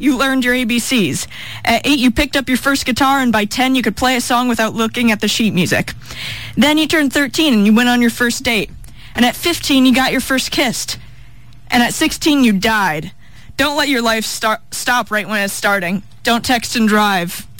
you learned your ABCs. At 8, you picked up your first guitar, and by 10, you could play a song without looking at the sheet music. Then you turned 13, and you went on your first date. And at 15, you got your first kiss. And at 16, you died. Don't let your life stop right when it's starting. Don't text and drive.